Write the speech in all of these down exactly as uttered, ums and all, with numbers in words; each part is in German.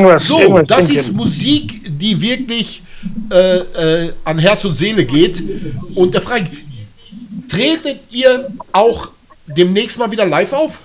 Irgendwas, So, irgendwas das singt ist hin. Musik, die wirklich äh, äh, an Herz und Seele geht. Und der Frage, tretet ihr auch demnächst mal wieder live auf?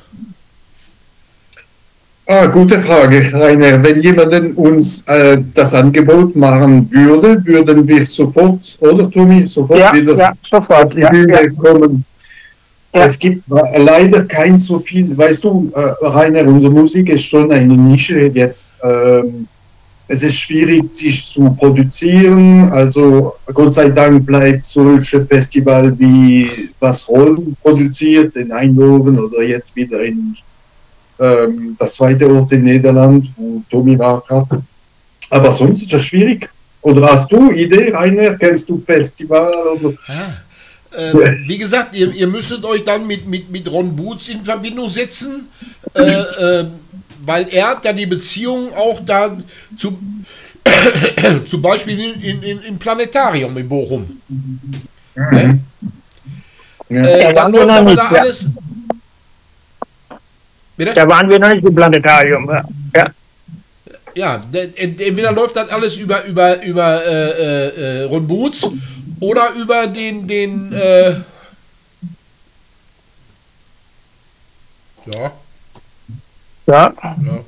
Ah, gute Frage, Rainer. Wenn jemand uns äh, das Angebot machen würde, würden wir sofort, oder Tommy, sofort Ja, wieder ja, auf sofort. die Ja, Bühne ja, kommen. ja. Es gibt leider kein so viel, weißt du, äh, Rainer, unsere Musik ist schon eine Nische jetzt. Ähm, es ist schwierig, sich zu produzieren. Also Gott sei Dank bleibt solche Festival wie was Rollen produziert in Eindhoven oder jetzt wieder in ähm, das zweite Ort in Niederland, wo Tommy war gerade. Aber sonst ist das schwierig. Oder hast du Idee, Rainer? Kennst du Festival? Oder? Ja. Äh, wie gesagt, ihr, ihr müsstet euch dann mit, mit, mit Ron Boots in Verbindung setzen, äh, äh, weil er hat ja die Beziehung auch da zu, zum Beispiel in, in, im Planetarium in Bochum. Mhm. Ja. Äh, Da dann waren wir läuft noch aber nicht, da ja. alles. Bitte? Da waren wir noch nicht im Planetarium. Ja. Ja. Ja, de- ent- entweder läuft das alles über, über, über äh, äh, äh, Ron Boots oder über den, den äh, ja, Ja. ja.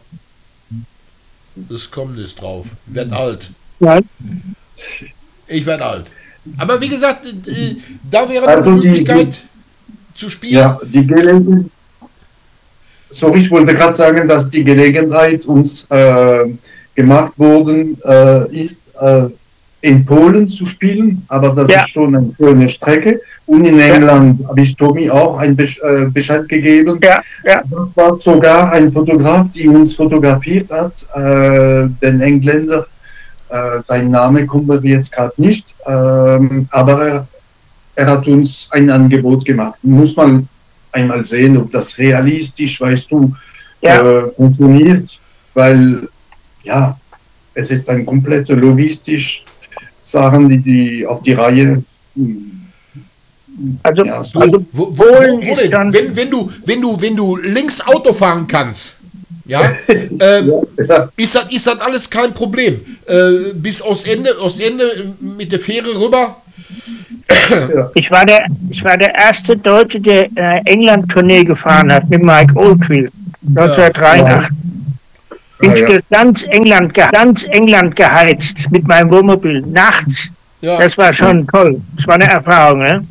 Es kommt nicht drauf. Werd alt. Ja. Ich werde alt. Aber wie gesagt, äh, da wäre Also eine die- Möglichkeit zu spielen. Ja, die Gelegenheit. Sorry, ich wollte gerade sagen, dass die Gelegenheit uns äh, gemacht worden äh, ist, äh, in Polen zu spielen, aber das Ja. ist schon eine schöne Strecke. Und in England habe ich Tommy auch ein Besch äh, Bescheid gegeben. Ja, ja. Das war sogar ein Fotograf, der uns fotografiert hat, äh, den Engländer. Äh, sein Name kommt mir jetzt gerade nicht, ähm, aber er, er hat uns ein Angebot gemacht. Muss man einmal sehen, ob das realistisch, weißt du, Ja. äh, funktioniert, weil ja, es ist ein komplette logistisch Sachen, die die auf die Reihe. Also, Ja, so- also Wo, wo, wo, Polen wo ist denn? dann. Wenn, wenn, du, wenn, du, wenn du links Auto fahren kannst, ja, ähm, Ja, ist das, ist das alles kein Problem. Äh, bis Ostende, Ostende mit der Fähre rüber. Ich war der, ich war der erste Deutsche, der äh, England-Tournee gefahren hat mit Mike Oldfield neunzehnhundertdreiundachtzig. Bin Ah, ich ja. durch ganz England, ge- ganz England geheizt mit meinem Wohnmobil nachts. Ja. Das war schon toll. Das war eine Erfahrung, ne?